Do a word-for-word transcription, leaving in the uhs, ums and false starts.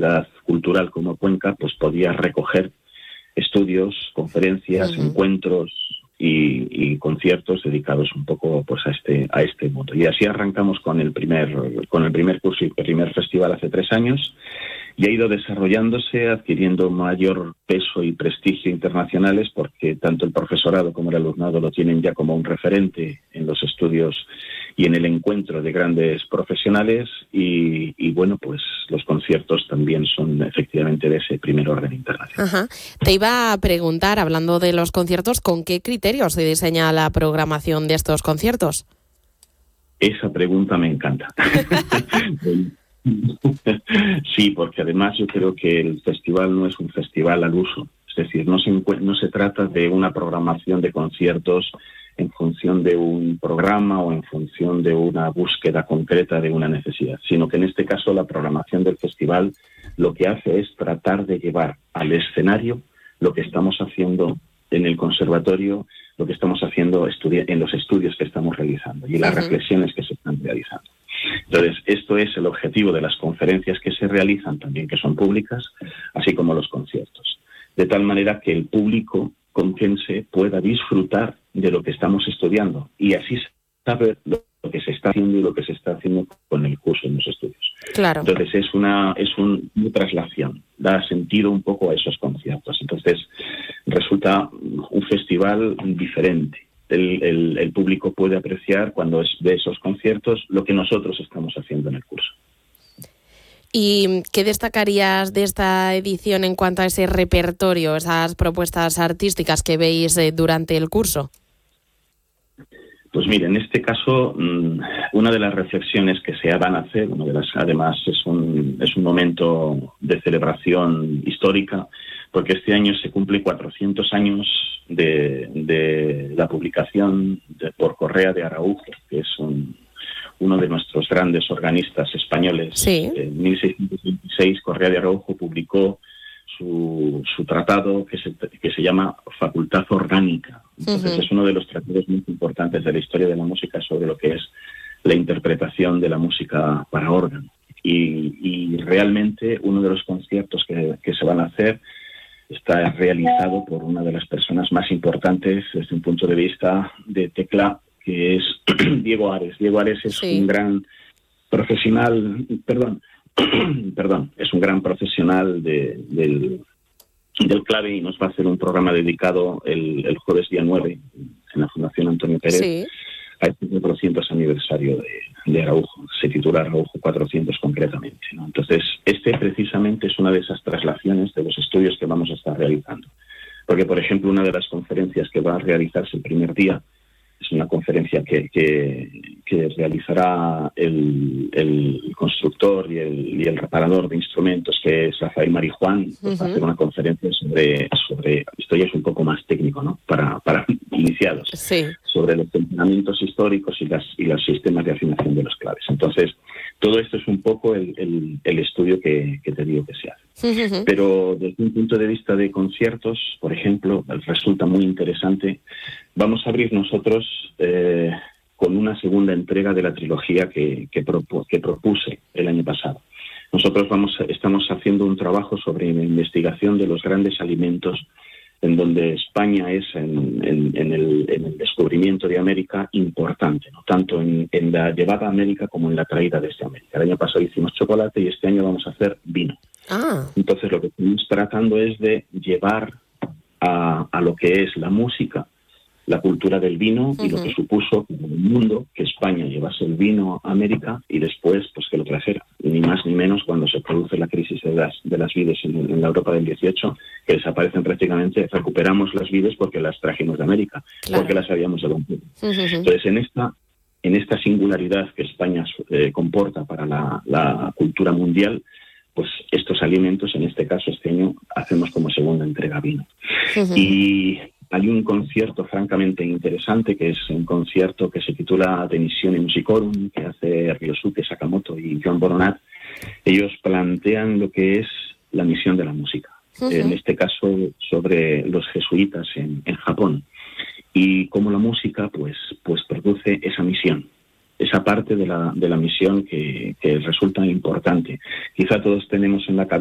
ciudad cultural como Cuenca, pues podía recoger estudios, conferencias, uh-huh. encuentros y, y conciertos dedicados un poco pues a este a este mundo. Y así arrancamos con el primer con el primer curso y el primer festival hace tres años. Y ha ido desarrollándose, adquiriendo mayor peso y prestigio internacionales, porque tanto el profesorado como el alumnado lo tienen ya como un referente en los estudios y en el encuentro de grandes profesionales. Y, y bueno, pues los conciertos también son efectivamente de ese primer orden internacional. Ajá. Te iba a preguntar, hablando de los conciertos, ¿con qué criterios se diseña la programación de estos conciertos? Esa pregunta me encanta. Sí, porque además yo creo que el festival no es un festival al uso. Es decir, no se, no se trata de una programación de conciertos en función de un programa o en función de una búsqueda concreta de una necesidad, sino que en este caso la programación del festival lo que hace es tratar de llevar al escenario lo que estamos haciendo en el conservatorio, lo que estamos haciendo estudi- en los estudios que estamos realizando y las uh-huh. reflexiones que se están realizando. Entonces, esto es el objetivo de las conferencias que se realizan también, que son públicas, así como los conciertos. De tal manera que el público conquense pueda disfrutar de lo que estamos estudiando y así saber lo que se está haciendo y lo que se está haciendo con el curso en los estudios. Claro. Entonces, es una, es un, una traslación, da sentido un poco a esos conciertos. Entonces, resulta un festival diferente. El, el, el público puede apreciar cuando es de esos conciertos lo que nosotros estamos haciendo en el curso. ¿Y qué destacarías de esta edición en cuanto a ese repertorio, esas propuestas artísticas que veis eh, durante el curso? Pues mire, en este caso, una de las reflexiones que se van a hacer, una de las, además es un, es un momento de celebración histórica, porque este año se cumple cuatrocientos años de, de la publicación de, por Correa de Araujo, que es un, uno de nuestros grandes organistas españoles. Sí. En mil seiscientos veintiséis, Correa de Araujo publicó su, su tratado que se, que se llama Facultad Orgánica. Entonces, uh-huh. es uno de los tratados muy importantes de la historia de la música sobre lo que es la interpretación de la música para órgano. Y, y realmente uno de los conciertos que, que se van a hacer está realizado por una de las personas más importantes desde un punto de vista de tecla, que es Diego Ares. Diego Ares es sí. un gran profesional, perdón, perdón, es un gran profesional de, del, del clave y nos va a hacer un programa dedicado el, el jueves día nueve en la Fundación Antonio Pérez sí. a este cuatrocientos aniversario de, de Araujo. Se titula Araujo cuatrocientos concretamente, ¿no? Entonces, este precisamente es una de esas traslaciones de los estudios que vamos a estar realizando. Porque, por ejemplo, una de las conferencias que va a realizarse el primer día es una conferencia que, que, que realizará el, el constructor y el, y el reparador de instrumentos, que es Rafael Marijuán. Pues uh-huh. va a hacer una conferencia sobre, sobre, esto ya es un poco más técnico, ¿no? Para, para iniciados, sí. sobre los temperamentos históricos y, las, y los sistemas de afinación de los claves. Entonces, todo esto es un poco el, el, el estudio que, que te digo que se hace. Uh-huh. Pero desde un punto de vista de conciertos, por ejemplo, resulta muy interesante. Vamos a abrir nosotros eh, con una segunda entrega de la trilogía que, que, propu- que propuse el año pasado. Nosotros vamos, estamos haciendo un trabajo sobre la investigación de los grandes alimentos en donde España es en, en, en, el, en el descubrimiento de América importante, ¿no? Tanto en, en la llevada a América como en la traída desde América. El año pasado hicimos chocolate y este año vamos a hacer vino. Ah. Entonces lo que estamos tratando es de llevar a, a lo que es la música, la cultura del vino uh-huh. y lo que supuso en el mundo que España llevase el vino a América y después pues que lo trajera. Ni más ni menos cuando se produce la crisis de las, de las vides en, en la Europa del dieciocho, que desaparecen prácticamente, recuperamos las vides porque las trajimos de América, claro. porque las habíamos devolvido. Uh-huh. Entonces en esta, en esta singularidad que España eh, comporta para la, la cultura mundial, pues estos alimentos, en este caso este año, hacemos como segunda entrega vino. Uh-huh. Y hay un concierto francamente interesante, que es un concierto que se titula Tenisione Musicorum, que hace Ryosuke Sakamoto y John Boronat. Ellos plantean lo que es la misión de la música, uh-huh. en este caso sobre los jesuitas en, en Japón, y cómo la música pues, pues produce esa misión, esa parte de la, de la misión que, que resulta importante. Quizá todos tenemos en la cabeza